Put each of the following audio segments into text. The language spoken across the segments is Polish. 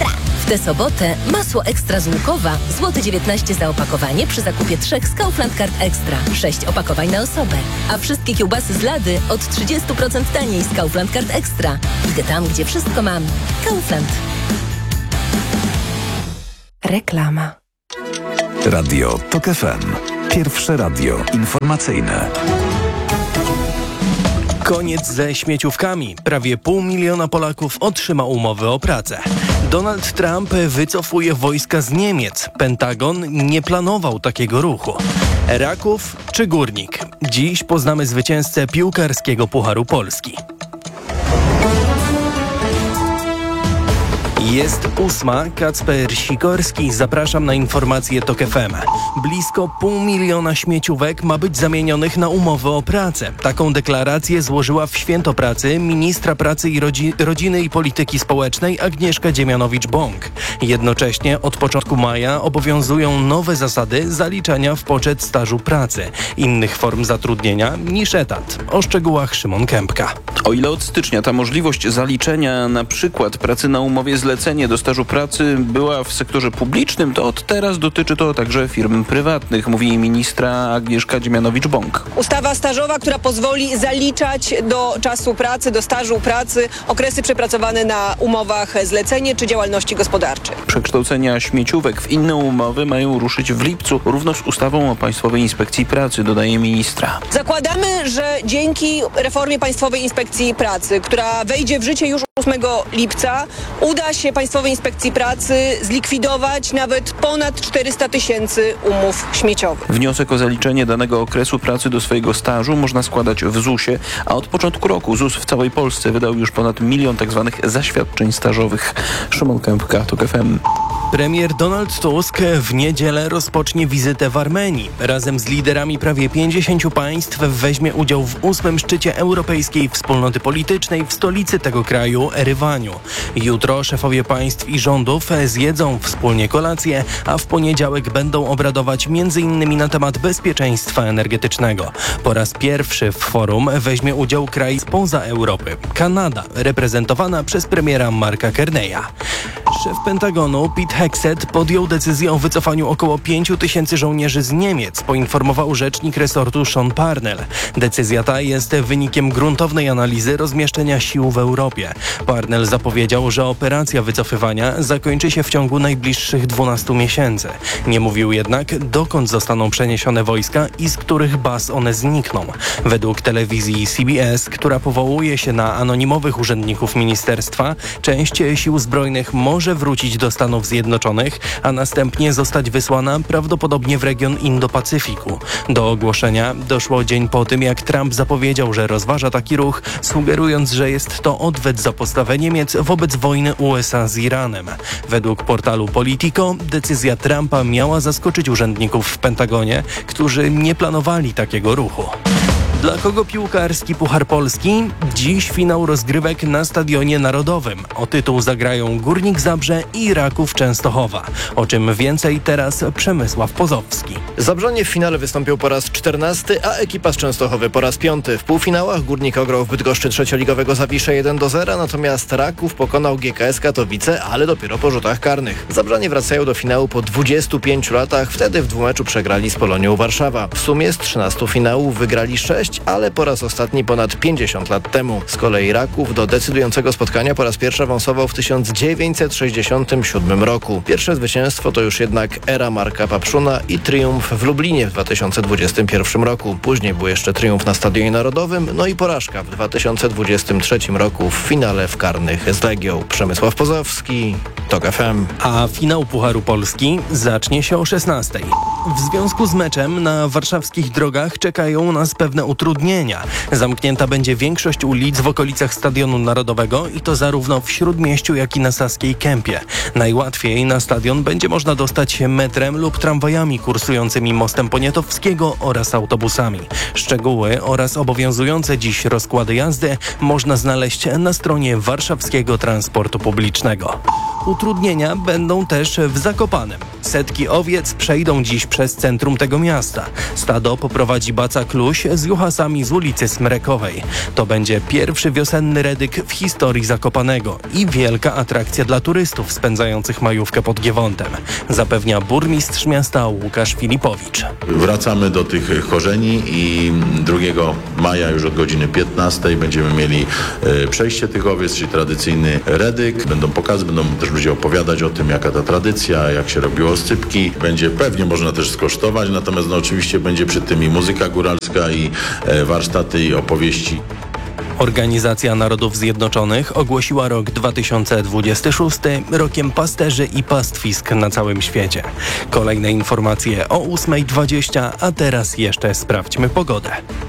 Ekstra. W tę sobotę masło ekstra z Łukowa, złoty 19 za opakowanie przy zakupie 3 z Kaufland Card Extra. 6 opakowań na osobę. A wszystkie kiełbasy z Lady od 30% taniej z Kaufland Card Extra. Idę tam, gdzie wszystko mam. Kaufland. Reklama. Radio TOK FM. Pierwsze radio informacyjne. Koniec ze śmieciówkami. Prawie 500 000 Polaków otrzyma umowy o pracę. Donald Trump wycofuje wojska z Niemiec. Pentagon nie planował takiego ruchu. Raków czy Górnik? Dziś poznamy zwycięzcę piłkarskiego Pucharu Polski. Jest 8. Kacper Sikorski. Zapraszam na informacje TOK FM. Blisko 500 000 śmieciówek ma być zamienionych na umowy o pracę. Taką deklarację złożyła w Święto Pracy ministra pracy i rodziny i polityki społecznej Agnieszka Dziemianowicz-Bąk. Jednocześnie od początku maja obowiązują nowe zasady zaliczania w poczet stażu pracy, innych form zatrudnienia niż etat. O szczegółach Szymon Kępka. O ile od stycznia ta możliwość zaliczenia na przykład pracy na umowie zlecenie do stażu pracy była w sektorze publicznym, to od teraz dotyczy to także firm prywatnych, mówi ministra Agnieszka Dziemianowicz-Bąk. Ustawa stażowa, która pozwoli zaliczać do czasu pracy, do stażu pracy okresy przepracowane na umowach zlecenie czy działalności gospodarczej. Przekształcenia śmieciówek w inne umowy mają ruszyć w lipcu, równo z ustawą o Państwowej Inspekcji Pracy, dodaje ministra. Zakładamy, że dzięki reformie Państwowej Inspekcji Pracy, która wejdzie w życie już 8 lipca, uda się Państwowej Inspekcji Pracy zlikwidować nawet ponad 400 000 umów śmieciowych. Wniosek o zaliczenie danego okresu pracy do swojego stażu można składać w ZUS-ie, a od początku roku ZUS w całej Polsce wydał już ponad 1 000 000 tzw. zaświadczeń stażowych. Szymon Kępka, TOK FM. Premier Donald Tusk w niedzielę rozpocznie wizytę w Armenii. Razem z liderami prawie 50 państw weźmie udział w 8. szczycie Europejskiej Wspólnoty Politycznej w stolicy tego kraju, Erywaniu. Jutro szefowie państw i rządów zjedzą wspólnie kolację, a w poniedziałek będą obradować m.in. na temat bezpieczeństwa energetycznego. Po raz pierwszy w forum weźmie udział kraj spoza Europy, Kanada, reprezentowana przez premiera Marka Carneya. Szef Pentagonu Pete Hegseth podjął decyzję o wycofaniu około 5 000 żołnierzy z Niemiec, poinformował rzecznik resortu Sean Parnell. Decyzja ta jest wynikiem gruntownej analizy rozmieszczenia sił w Europie. Parnell zapowiedział, że operacja wycofywania zakończy się w ciągu najbliższych 12 miesięcy. Nie mówił jednak, dokąd zostaną przeniesione wojska i z których baz one znikną. Według telewizji CBS, która powołuje się na anonimowych urzędników ministerstwa, część sił zbrojnych może wrócić do Stanów Zjednoczonych, a następnie zostać wysłana prawdopodobnie w region Indo-Pacyfiku. Do ogłoszenia doszło dzień po tym, jak Trump zapowiedział, że rozważa taki ruch, sugerując, że jest to odwet za postawę Niemiec wobec wojny USA z Iranem. Według portalu Politico decyzja Trumpa miała zaskoczyć urzędników w Pentagonie, którzy nie planowali takiego ruchu. Dla kogo piłkarski Puchar Polski? Dziś finał rozgrywek na Stadionie Narodowym. O tytuł zagrają Górnik Zabrze i Raków Częstochowa. O czym więcej teraz Przemysław Pozowski. Zabrzanie w finale wystąpił po raz 14, a ekipa z Częstochowy po raz 5. W półfinałach Górnik ograł w Bydgoszczy trzecioligowego Zawiszę 1-0, natomiast Raków pokonał GKS Katowice, ale dopiero po rzutach karnych. Zabrzanie wracają do finału po 25 latach, wtedy w dwumeczu przegrali z Polonią Warszawa. W sumie z 13 finałów wygrali 6, ale po raz ostatni ponad 50 lat temu. Z kolei Raków do decydującego spotkania po raz pierwszy awansował w 1967 roku. Pierwsze zwycięstwo to już jednak era Marka Papszuna i triumf w Lublinie w 2021 roku. Później był jeszcze triumf na Stadionie Narodowym, no i porażka w 2023 roku w finale w karnych z Legią. Przemysław Pozowski, TOK FM. A finał Pucharu Polski zacznie się o 16:00. W związku z meczem na warszawskich drogach czekają nas pewne utrudnienia. Zamknięta będzie większość ulic w okolicach Stadionu Narodowego i to zarówno w Śródmieściu, jak i na Saskiej Kępie. Najłatwiej na stadion będzie można dostać się metrem lub tramwajami kursującymi mostem Poniatowskiego oraz autobusami. Szczegóły oraz obowiązujące dziś rozkłady jazdy można znaleźć na stronie Warszawskiego Transportu Publicznego. Utrudnienia będą też w Zakopanem. Setki owiec przejdą dziś przez centrum tego miasta. Stado poprowadzi Baca Kluś z juchasami z ulicy Smrekowej. To będzie pierwszy wiosenny redyk w historii Zakopanego i wielka atrakcja dla turystów spędzających majówkę pod Giewontem, zapewnia burmistrz miasta Łukasz Filipowicz. Wracamy do tych korzeni i 2 maja już od godziny 15 będziemy mieli przejście tych owiec, czyli tradycyjny redyk. Będą pokazy, będą też ludzie opowiadać o tym, jaka ta tradycja, jak się robiło oscypki. Będzie pewnie można też skosztować, natomiast oczywiście będzie przy tym i muzyka góralska, i warsztaty, i opowieści. Organizacja Narodów Zjednoczonych ogłosiła rok 2026 rokiem pasterzy i pastwisk na całym świecie. Kolejne informacje o 8:20, a teraz jeszcze sprawdźmy pogodę.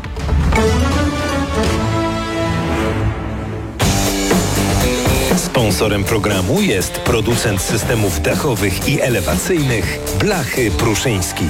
Sponsorem programu jest producent systemów dachowych i elewacyjnych Blachy Pruszyński.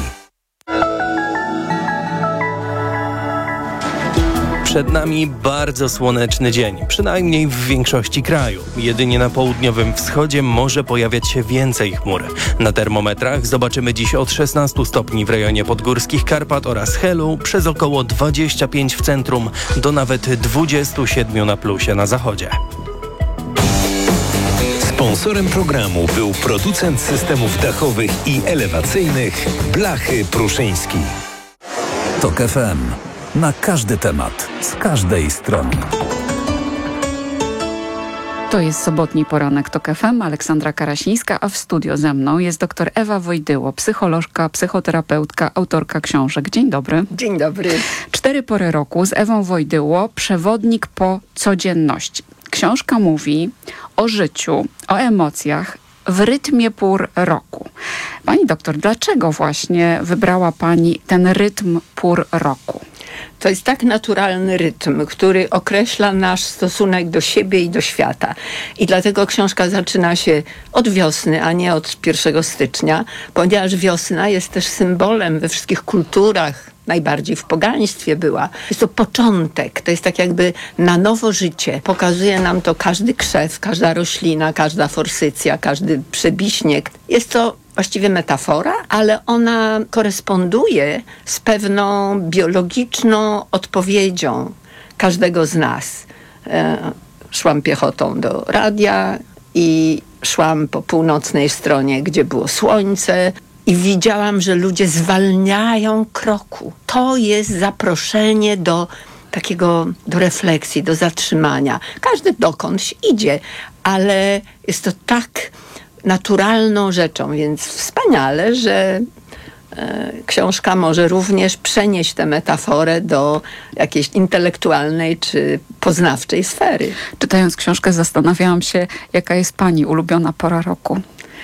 Przed nami bardzo słoneczny dzień, przynajmniej w większości kraju. Jedynie na południowym wschodzie może pojawiać się więcej chmur. Na termometrach zobaczymy dziś od 16 stopni w rejonie podgórskich Karpat oraz Helu, przez około 25 w centrum, do nawet 27 na plusie na zachodzie. Sponsorem programu był producent systemów dachowych i elewacyjnych Blachy Pruszyński. TOK FM. Na każdy temat, z każdej strony. To jest sobotni poranek TOK FM, Aleksandra Karasińska, a w studio ze mną jest dr Ewa Wojdyło, psycholożka, psychoterapeutka, autorka książek. Dzień dobry. Dzień dobry. 4 pory roku z Ewą Wojdyło, przewodnik po codzienności. Książka mówi o życiu, o emocjach w rytmie pór roku. Pani doktor, dlaczego właśnie wybrała pani ten rytm pór roku? To jest tak naturalny rytm, który określa nasz stosunek do siebie i do świata. I dlatego książka zaczyna się od wiosny, a nie od 1 stycznia, ponieważ wiosna jest też symbolem we wszystkich kulturach, najbardziej w pogaństwie była. Jest to początek, to jest tak jakby na nowo życie. Pokazuje nam to każdy krzew, każda roślina, każda forsycja, każdy przebiśnieg. Jest to właściwie metafora, ale ona koresponduje z pewną biologiczną odpowiedzią każdego z nas. Szłam piechotą do radia i szłam po północnej stronie, gdzie było słońce, i widziałam, że ludzie zwalniają kroku. To jest zaproszenie do refleksji, do zatrzymania. Każdy dokądś idzie, ale jest to tak naturalną rzeczą, więc wspaniale, że książka może również przenieść tę metaforę do jakiejś intelektualnej czy poznawczej sfery. Czytając książkę zastanawiałam się, jaka jest pani ulubiona pora roku.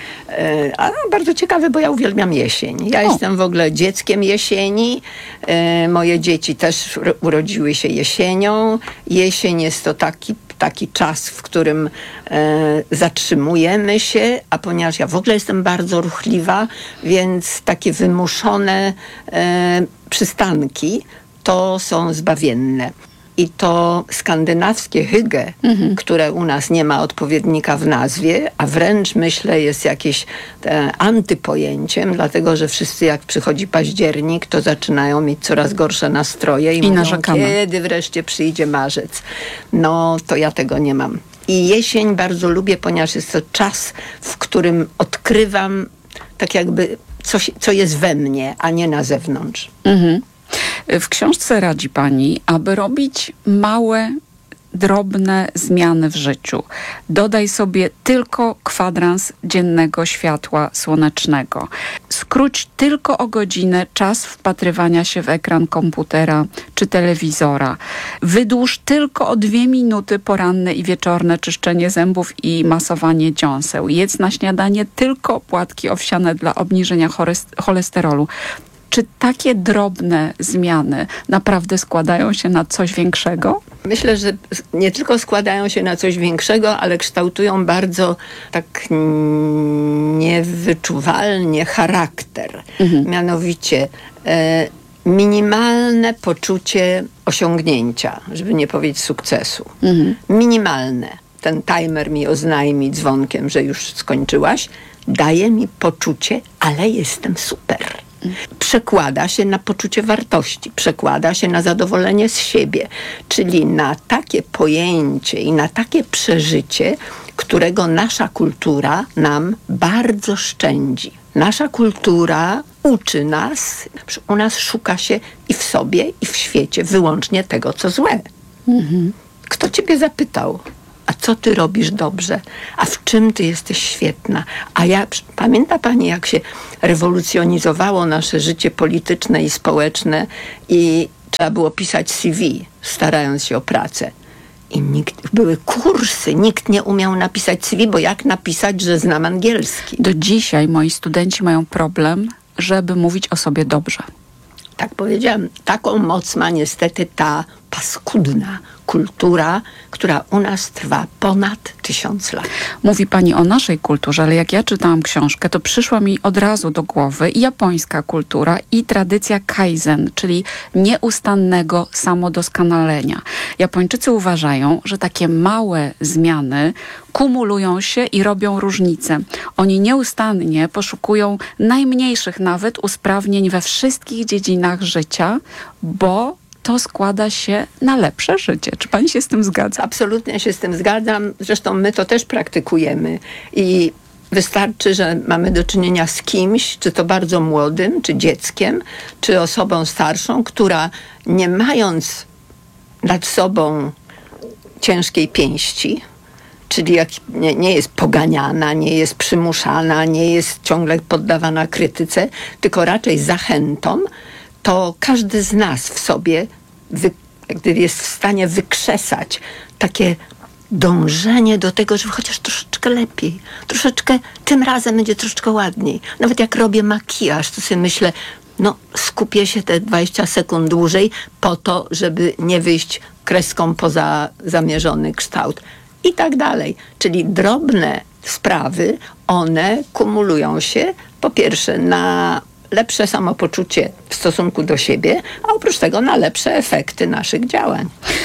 Bardzo ciekawe, bo ja uwielbiam jesień. Ja jestem w ogóle dzieckiem jesieni. Moje dzieci też urodziły się jesienią. Jesień jest to taki czas, w którym zatrzymujemy się, a ponieważ ja w ogóle jestem bardzo ruchliwa, więc takie wymuszone przystanki to są zbawienne. I to skandynawskie hygge, które u nas nie ma odpowiednika w nazwie, a wręcz myślę jest jakieś antypojęciem, dlatego że wszyscy jak przychodzi październik, to zaczynają mieć coraz gorsze nastroje i mówią, narzekamy. Kiedy wreszcie przyjdzie marzec. No to ja tego nie mam. I jesień bardzo lubię, ponieważ jest to czas, w którym odkrywam tak jakby coś, co jest we mnie, a nie na zewnątrz. W książce radzi pani, aby robić małe, drobne zmiany w życiu. Dodaj sobie tylko kwadrans dziennego światła słonecznego. Skróć tylko o godzinę czas wpatrywania się w ekran komputera czy telewizora. Wydłuż tylko o 2 minuty poranne i wieczorne czyszczenie zębów i masowanie dziąseł. Jedz na śniadanie tylko płatki owsiane dla obniżenia cholesterolu. Czy takie drobne zmiany naprawdę składają się na coś większego? Myślę, że nie tylko składają się na coś większego, ale kształtują bardzo tak niewyczuwalnie charakter. Mianowicie minimalne poczucie osiągnięcia, żeby nie powiedzieć sukcesu. Minimalne. ten timer mi oznajmi dzwonkiem, że już skończyłaś, daje mi poczucie, ale jestem super. Przekłada się na poczucie wartości, przekłada się na zadowolenie z siebie, czyli na takie pojęcie i na takie przeżycie, którego nasza kultura nam bardzo szczędzi. Nasza kultura uczy nas, u nas szuka się i w sobie, i w świecie wyłącznie tego, co złe. Kto ciebie zapytał? A co ty robisz dobrze? A w czym ty jesteś świetna? Pamięta pani, jak się rewolucjonizowało nasze życie polityczne i społeczne i trzeba było pisać CV, starając się o pracę. I były kursy, nikt nie umiał napisać CV, bo jak napisać, że znam angielski? Do dzisiaj moi studenci mają problem, żeby mówić o sobie dobrze. Tak powiedziałam, taką moc ma niestety ta paskudna kultura, która u nas trwa ponad 1000 lat. Mówi pani o naszej kulturze, ale jak ja czytałam książkę, to przyszła mi od razu do głowy i japońska kultura i tradycja kaizen, czyli nieustannego samodoskonalenia. Japończycy uważają, że takie małe zmiany kumulują się i robią różnicę. Oni nieustannie poszukują najmniejszych nawet usprawnień we wszystkich dziedzinach życia, bo to składa się na lepsze życie. Czy pani się z tym zgadza? Absolutnie się z tym zgadzam. Zresztą my to też praktykujemy. I wystarczy, że mamy do czynienia z kimś, czy to bardzo młodym, czy dzieckiem, czy osobą starszą, która nie mając nad sobą ciężkiej pięści, czyli jak nie jest poganiana, nie jest przymuszana, nie jest ciągle poddawana krytyce, tylko raczej zachętom, to każdy z nas w sobie jest w stanie wykrzesać takie dążenie do tego, żeby chociaż troszeczkę lepiej, troszeczkę, tym razem będzie troszeczkę ładniej. Nawet jak robię makijaż, to sobie myślę, skupię się te 20 sekund dłużej po to, żeby nie wyjść kreską poza zamierzony kształt. I tak dalej. Czyli drobne sprawy, one kumulują się po pierwsze na lepsze samopoczucie w stosunku do siebie, a oprócz tego na lepsze efekty naszych działań.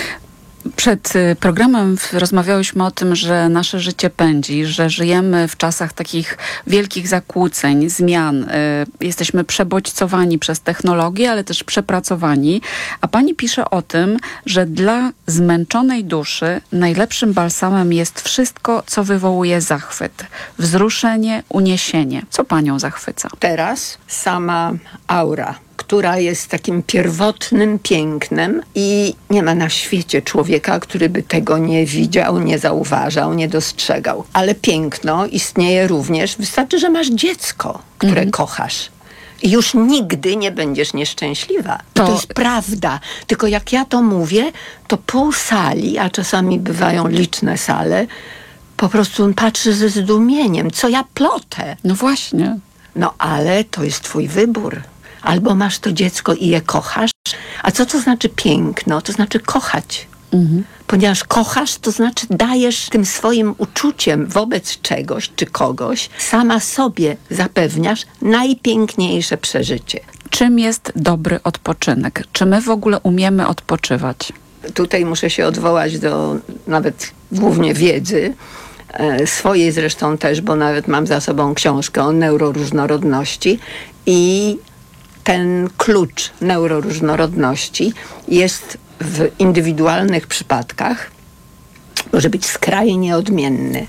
Przed programem rozmawiałyśmy o tym, że nasze życie pędzi, że żyjemy w czasach takich wielkich zakłóceń, zmian. Jesteśmy przebodźcowani przez technologię, ale też przepracowani. A pani pisze o tym, że dla zmęczonej duszy najlepszym balsamem jest wszystko, co wywołuje zachwyt. Wzruszenie, uniesienie. Co panią zachwyca? Teraz sama aura, która jest takim pierwotnym pięknem i nie ma na świecie człowieka, który by tego nie widział, nie zauważał, nie dostrzegał. Ale piękno istnieje również, wystarczy, że masz dziecko, które kochasz. I już nigdy nie będziesz nieszczęśliwa. To jest prawda. Tylko jak ja to mówię, to pół sali, a czasami bywają liczne sale, po prostu patrzy ze zdumieniem, co ja plotę. No właśnie. No ale to jest twój wybór. Albo masz to dziecko i je kochasz. A co to znaczy piękno? To znaczy kochać. Ponieważ kochasz, to znaczy dajesz tym swoim uczuciem wobec czegoś czy kogoś, sama sobie zapewniasz najpiękniejsze przeżycie. Czym jest dobry odpoczynek? Czy my w ogóle umiemy odpoczywać? Tutaj muszę się odwołać do nawet głównie wiedzy, swojej zresztą też, bo nawet mam za sobą książkę o neuroróżnorodności i ten klucz neuroróżnorodności jest w indywidualnych przypadkach, może być skrajnie odmienny.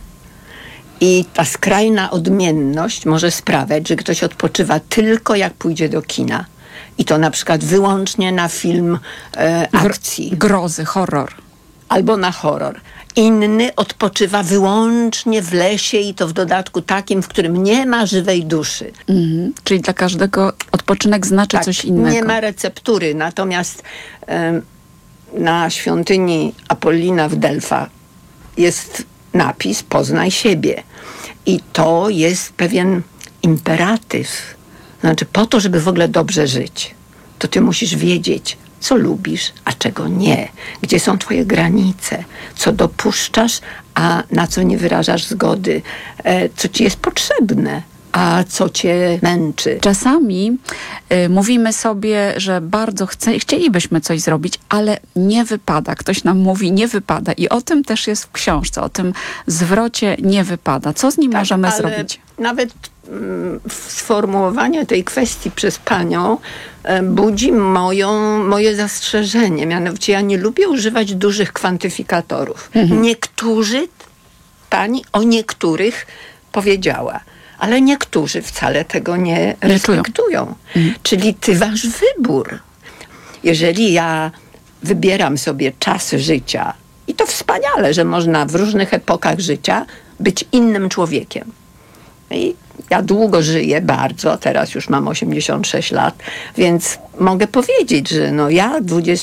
I ta skrajna odmienność może sprawiać, że ktoś odpoczywa tylko jak pójdzie do kina. I to na przykład wyłącznie na film akcji. Grozy, horror. Albo na horror. Inny odpoczywa wyłącznie w lesie i to w dodatku takim, w którym nie ma żywej duszy. Czyli dla każdego odpoczynek znaczy coś innego. Nie ma receptury. Natomiast na świątyni Apollina w Delfach jest napis "Poznaj siebie". I to jest pewien imperatyw. Znaczy po to, żeby w ogóle dobrze żyć, to ty musisz wiedzieć, co lubisz, a czego nie. Gdzie są twoje granice, co dopuszczasz, a na co nie wyrażasz zgody, co ci jest potrzebne. A co cię męczy? Czasami mówimy sobie, że bardzo chcielibyśmy coś zrobić, ale nie wypada. Ktoś nam mówi, nie wypada. I o tym też jest w książce, o tym zwrocie nie wypada. Co z nim możemy zrobić? Nawet sformułowanie tej kwestii przez panią budzi moje zastrzeżenie. Mianowicie ja nie lubię używać dużych kwantyfikatorów. Pani o niektórych powiedziała, ale niektórzy wcale tego nie respektują. Czyli wasz wybór. Jeżeli ja wybieram sobie czas życia, i to wspaniale, że można w różnych epokach życia być innym człowiekiem. I ja długo żyję, bardzo, teraz już mam 86 lat, więc mogę powiedzieć, że ja